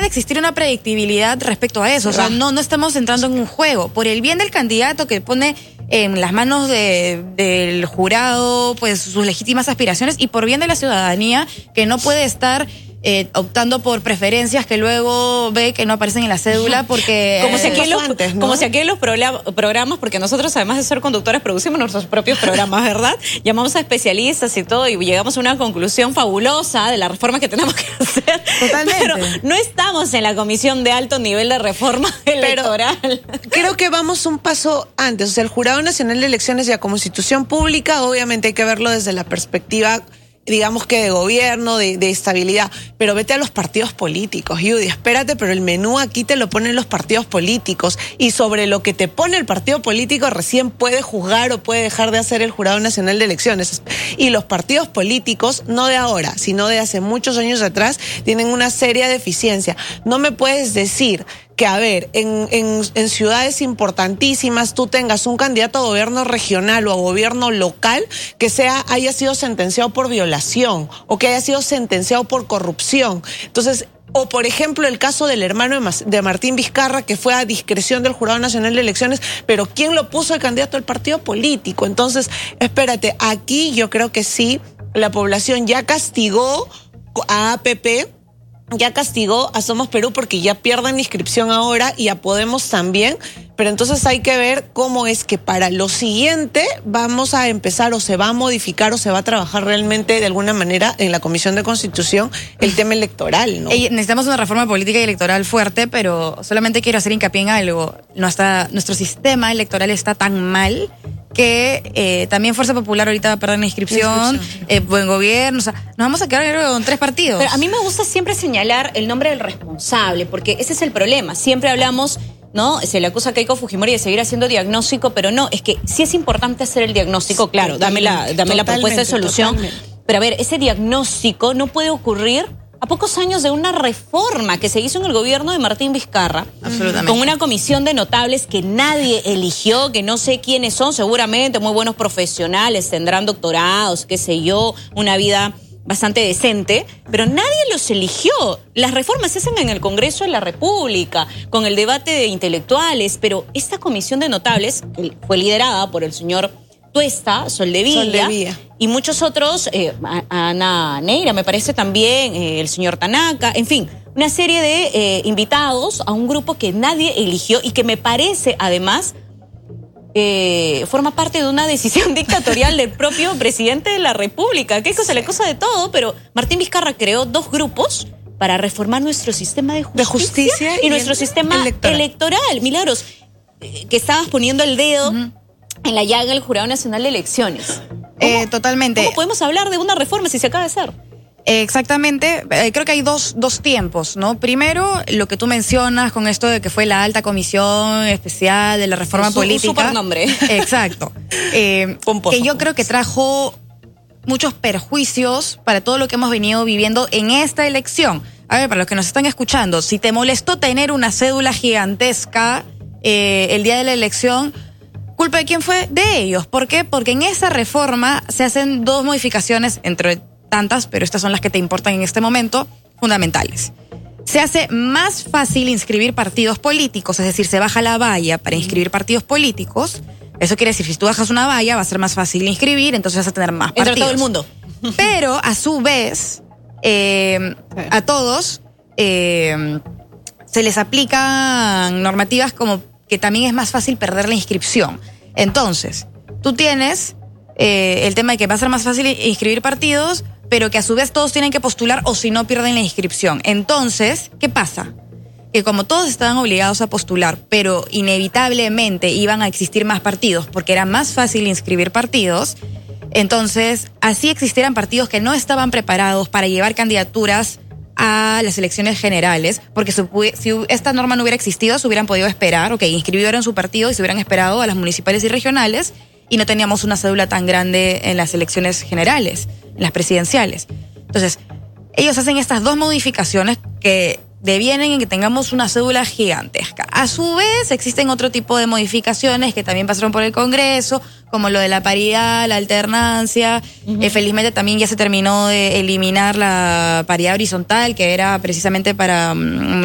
de existir una predictibilidad respecto a eso. O sea, no estamos entrando en un juego. Por el bien del candidato que pone en las manos del jurado pues sus legítimas aspiraciones, y por bien de la ciudadanía que no puede estar optando por preferencias que luego ve que no aparecen en la cédula porque... Como si aquí en los programas, porque nosotros además de ser conductores producimos nuestros propios programas, ¿verdad? Llamamos a especialistas y todo y llegamos a una conclusión fabulosa de la reforma que tenemos que hacer. Totalmente. Pero no estamos en la comisión de alto nivel de reforma electoral. Creo que vamos un paso antes. O sea, el Jurado Nacional de Elecciones ya como institución pública, obviamente hay que verlo desde la perspectiva, digamos que de gobierno, de estabilidad, pero vete a los partidos políticos, Judy, espérate, pero el menú aquí te lo ponen los partidos políticos, y sobre lo que te pone el partido político recién puede juzgar o puede dejar de hacer el Jurado Nacional de Elecciones. Y los partidos políticos, no de ahora, sino de hace muchos años atrás, tienen una seria deficiencia. No me puedes decir que, a ver, en ciudades importantísimas tú tengas un candidato a gobierno regional o a gobierno local que haya sido sentenciado por violación o que haya sido sentenciado por corrupción. Entonces, o por ejemplo el caso del hermano de Martín Vizcarra, que fue a discreción del Jurado Nacional de Elecciones, pero ¿quién lo puso el candidato al partido político? Entonces, espérate, aquí yo creo que sí, la población ya castigó a APP, ya castigó a Somos Perú porque ya pierden la inscripción ahora, y a Podemos también, pero entonces hay que ver cómo es que para lo siguiente vamos a empezar, o se va a modificar o se va a trabajar realmente de alguna manera en la Comisión de Constitución el tema electoral, ¿no? Necesitamos una reforma política y electoral fuerte, pero solamente quiero hacer hincapié en algo. Nuestro sistema electoral está tan mal que también Fuerza Popular ahorita va a perder la inscripción, Buen Gobierno, o sea, nos vamos a quedar con 3 partidos. Pero a mí me gusta siempre señalar el nombre del responsable, porque ese es el problema. Siempre hablamos, ¿no? Se le acusa a Keiko Fujimori de seguir haciendo diagnóstico, pero no, es que sí es importante hacer el diagnóstico, claro, dame la propuesta de solución. Totalmente. Pero a ver, ese diagnóstico no puede ocurrir a pocos años de una reforma que se hizo en el gobierno de Martín Vizcarra. Absolutamente. Con una comisión de notables que nadie eligió, que no sé quiénes son, seguramente muy buenos profesionales, tendrán doctorados, qué sé yo, una vida bastante decente, pero nadie los eligió. Las reformas se hacen en el Congreso de la República, con el debate de intelectuales, pero esta comisión de notables fue liderada por el señor Tuesta, Soldevilla, y muchos otros, Ana Neira, me parece también, el señor Tanaka, en fin, una serie de invitados a un grupo que nadie eligió y que me parece, además, forma parte de una decisión dictatorial del propio presidente de la República. Keiko se le acusa de todo, pero Martín Vizcarra creó 2 grupos para reformar nuestro sistema de justicia y nuestro sistema electoral. Milagros, que estabas poniendo el dedo en la llaga del Jurado Nacional de Elecciones. Totalmente. ¿Cómo podemos hablar de una reforma si se acaba de hacer? Exactamente, creo que hay dos tiempos, ¿no? Primero, lo que tú mencionas con esto de que fue la alta comisión especial de la reforma política. Un supernombre. Exacto. Que yo creo que trajo muchos perjuicios para todo lo que hemos venido viviendo en esta elección. A ver, para los que nos están escuchando, si te molestó tener una cédula gigantesca el día de la elección, ¿culpa de quién fue? De ellos. ¿Por qué? Porque en esa reforma se hacen 2 modificaciones, entre tantas, pero estas son las que te importan en este momento, fundamentales. Se hace más fácil inscribir partidos políticos, es decir, se baja la valla para inscribir partidos políticos. Eso quiere decir, si tú bajas una valla, va a ser más fácil inscribir, entonces vas a tener más partidos. Entre todo el mundo. Pero, a su vez, a todos se les aplican normativas como que también es más fácil perder la inscripción. Entonces, tú tienes el tema de que va a ser más fácil inscribir partidos, pero que a su vez todos tienen que postular o si no pierden la inscripción. Entonces, ¿qué pasa? Que como todos estaban obligados a postular, pero inevitablemente iban a existir más partidos porque era más fácil inscribir partidos, entonces así existieran partidos que no estaban preparados para llevar candidaturas a las elecciones generales, porque si esta norma no hubiera existido, se hubieran podido esperar, inscribieron su partido y se hubieran esperado a las municipales y regionales, y no teníamos una cédula tan grande en las elecciones generales, en las presidenciales. Entonces, ellos hacen estas 2 modificaciones que devienen en que tengamos una cédula gigantesca. A su vez, existen otro tipo de modificaciones que también pasaron por el Congreso, como lo de la paridad, la alternancia. Felizmente también ya se terminó de eliminar la paridad horizontal, que era precisamente para